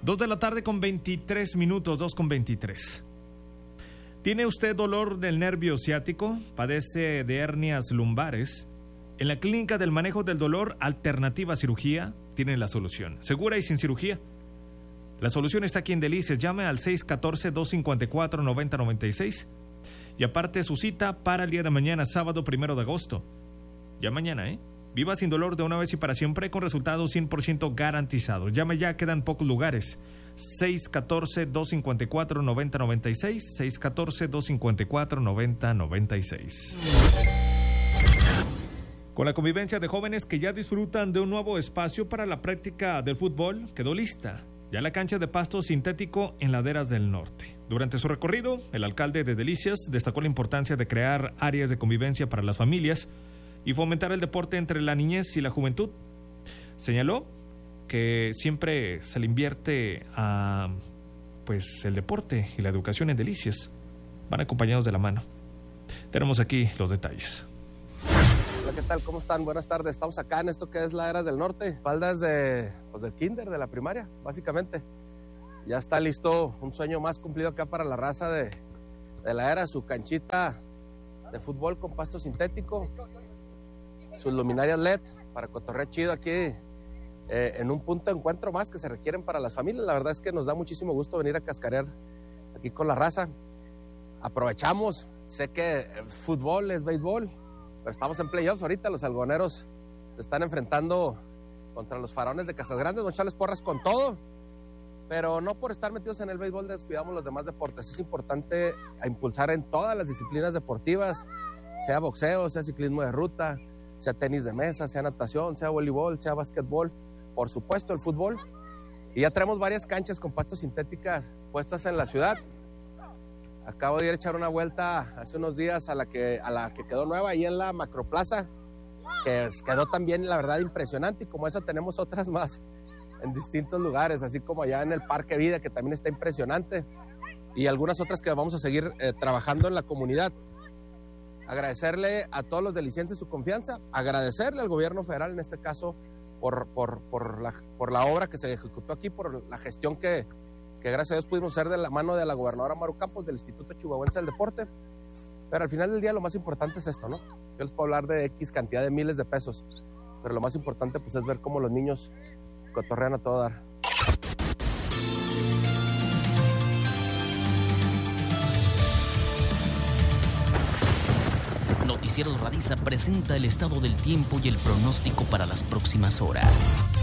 2 de la tarde con 23 minutos, 2 con 23. ¿Tiene usted dolor del nervio ciático? ¿Padece de hernias lumbares? En la Clínica del Manejo del Dolor Alternativa Cirugía tiene la solución, segura y sin cirugía. La solución está aquí en Delicias. Llame al 614-254-9096 y aparte su cita para el día de mañana, sábado 1 de agosto. Ya mañana, Viva sin dolor de una vez y para siempre con resultados 100% garantizados. Llame ya, quedan pocos lugares. 614-254-9096, 614-254-9096. Con la convivencia de jóvenes que ya disfrutan de un nuevo espacio para la práctica del fútbol, quedó lista ya la cancha de pasto sintético en Laderas del Norte. Durante su recorrido, el alcalde de Delicias destacó la importancia de crear áreas de convivencia para las familias y fomentar el deporte entre la niñez y la juventud. Señaló que siempre se le invierte a el deporte y la educación en Delicias. Van acompañados de la mano. Tenemos aquí los detalles. Hola, ¿qué tal? ¿Cómo están? Buenas tardes. Estamos acá en esto que es Laderas del Norte, faldas del kinder, de la primaria, básicamente. Ya está listo un sueño más cumplido acá para la raza de Ladera, su canchita de fútbol con pasto sintético, sus luminarias LED para cotorrear chido aquí en un punto de encuentro más que se requieren para las familias. La verdad es que nos da muchísimo gusto venir a cascarear aquí con la raza. Aprovechamos, sé que fútbol es béisbol, pero estamos en playoffs ahorita. Los algoneros se están enfrentando contra los Farones de Casas Grandes. Vamos a echarles porras con todo, pero no por estar metidos en el béisbol descuidamos los demás deportes. Es importante impulsar en todas las disciplinas deportivas, sea boxeo, sea ciclismo de ruta, sea tenis de mesa, sea natación, sea voleibol, sea básquetbol, por supuesto el fútbol. Y ya tenemos varias canchas con pasto sintética puestas en la ciudad. Acabo de ir a echar una vuelta hace unos días a la que quedó nueva ahí en la Macroplaza, que quedó también, la verdad, impresionante. Y como esa tenemos otras más en distintos lugares, así como allá en el Parque Vida, que también está impresionante, y algunas otras que vamos a seguir trabajando en la comunidad. Agradecerle a todos los delicienses su confianza, agradecerle al gobierno federal, en este caso, por la obra que se ejecutó aquí, por la gestión que gracias a Dios pudimos hacer de la mano de la gobernadora Maru Campos, del Instituto Chihuahuense del Deporte. Pero al final del día lo más importante es esto, ¿no? Yo les puedo hablar de X cantidad de miles de pesos, pero lo más importante pues es ver cómo los niños cotorrean a todo dar. Noticiero Radiza presenta el estado del tiempo y el pronóstico para las próximas horas.